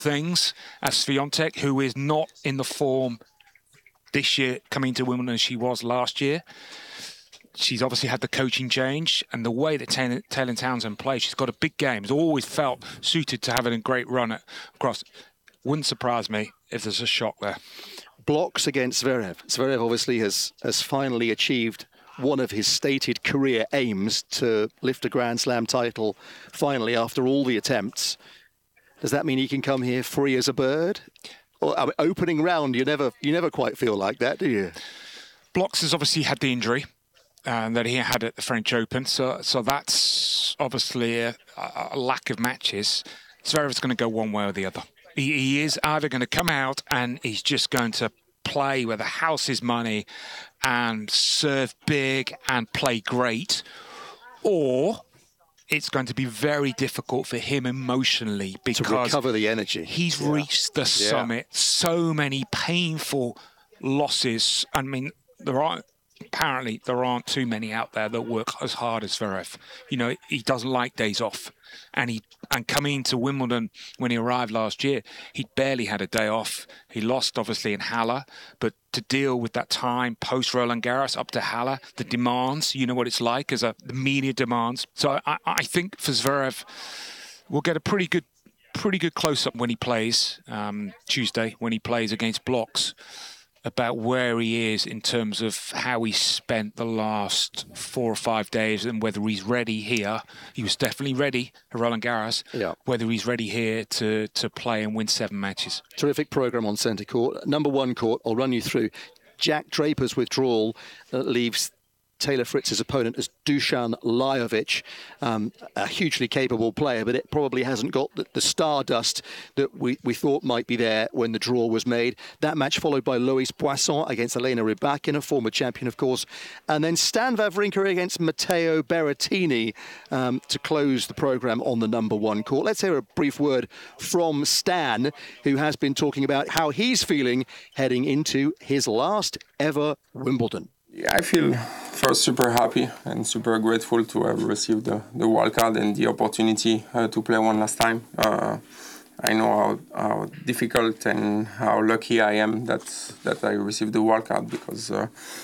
things as Swiatek, who is not in the form this year coming to Wimbledon as she was last year. She's obviously had the coaching change, and the way that Taylor Townsend plays, she's got a big game. It's always felt suited to having a great run across. Wouldn't surprise me if there's a shock there. Blocks against Zverev. Zverev obviously has finally achieved one of his stated career aims to lift a Grand Slam title finally after all the attempts. Does that mean he can come here free as a bird? Or, I mean, opening round, you never quite feel like that, do you? Blocks has obviously had the injury that he had at the French Open, so that's obviously a lack of matches. Zverev's going to go one way or the other. He is either going to come out and he's just going to play where the house is money and serve big and play great, or it's going to be very difficult for him emotionally because to recover the energy. He's reached the summit. So many painful losses. I mean, there aren't too many out there that work as hard as Zverev. You know, he doesn't like days off. And coming to Wimbledon when he arrived last year, he barely had a day off. He lost, obviously, in Halle. But to deal with that time post-Roland Garros up to Halle, the demands, you know what it's like as the media demands. So I think for Zverev, we'll get a pretty good close-up when he plays Tuesday, when he plays against Blocks, about where he is in terms of how he spent the last 4 or 5 days and whether he's ready here. He was definitely ready at Roland Garros. Yeah. Whether he's ready here to play and win 7 matches. Terrific programme on centre court. Number 1 court, I'll run you through. Jack Draper's withdrawal leaves Taylor Fritz's opponent as Dusan Lajovic, a hugely capable player, but it probably hasn't got the stardust that we thought might be there when the draw was made. That match followed by Lois Poisson against Elena Rybakina, former champion, of course, and then Stan Wawrinka against Matteo Berrettini to close the programme on the number 1 court. Let's hear a brief word from Stan, who has been talking about how he's feeling heading into his last ever Wimbledon. Yeah, I feel first super happy and super grateful to have received the wildcard and the opportunity to play one last time. I know how difficult and how lucky I am that I received the wildcard, because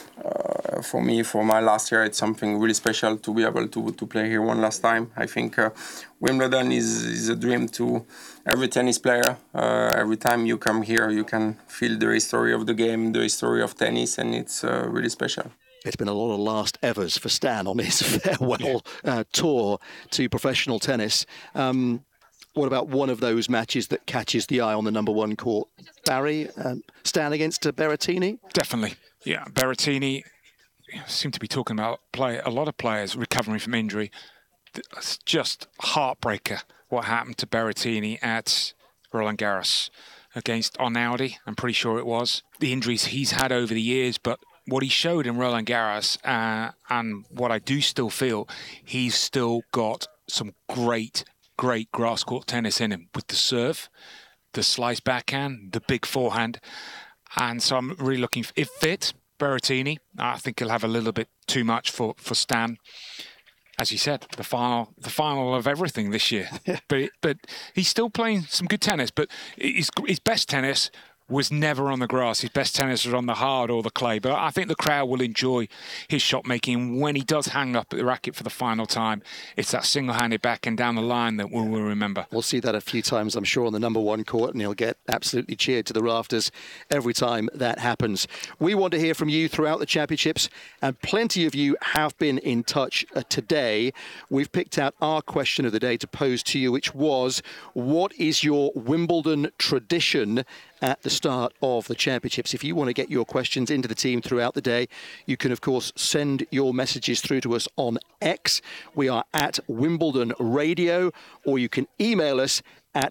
for me, for my last year, it's something really special to be able to play here one last time. I think Wimbledon is a dream to every tennis player. Every time you come here, you can feel the history of the game, the history of tennis, and it's really special. It's been a lot of last evers for Stan on his farewell tour to professional tennis. What about one of those matches that catches the eye on the number 1 court? Barry, Stan against Berrettini? Definitely. Yeah, Berrettini seem to be talking about a lot of players recovering from injury. It's just heartbreaker what happened to Berrettini at Roland Garros against Arnaudi. I'm pretty sure it was. The injuries he's had over the years, but what he showed in Roland Garros and what I do still feel, he's still got some great grass court tennis in him with the serve, the slice backhand, the big forehand. And so I'm really looking for, if fit, Berrettini, I think he'll have a little bit too much for Stan. As you said, the final of everything this year. but he's still playing some good tennis, but his best tennis was never on the grass. His best tennis was on the hard or the clay. But I think the crowd will enjoy his shot making. When he does hang up at the racket for the final time, it's that single-handed backhand down the line that we'll remember. We'll see that a few times, I'm sure, on the number 1 court, and he'll get absolutely cheered to the rafters every time that happens. We want to hear from you throughout the championships, and plenty of you have been in touch today. We've picked out our question of the day to pose to you, which was, what is your Wimbledon tradition at the start of the championships? If you want to get your questions into the team throughout the day, you can, of course, send your messages through to us on X. We are at Wimbledon Radio, or you can email us at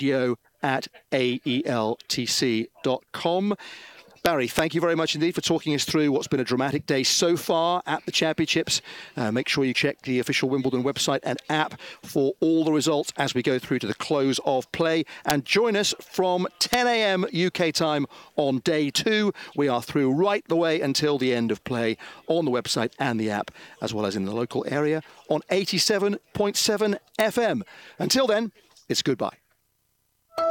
radio@aeltc.com. Barry, thank you very much indeed for talking us through what's been a dramatic day so far at the championships. Make sure you check the official Wimbledon website and app for all the results as we go through to the close of play. And join us from 10 a.m. UK time on day 2. We are through right the way until the end of play on the website and the app, as well as in the local area on 87.7 FM. Until then, it's goodbye.